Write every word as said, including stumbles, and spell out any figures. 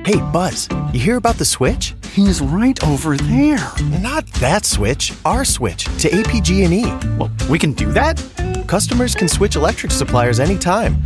Hey, Buzz, you hear about the switch? He's right over there. Not that switch, our switch to A P G and E. Well, we can do that? Customers can switch electric suppliers anytime,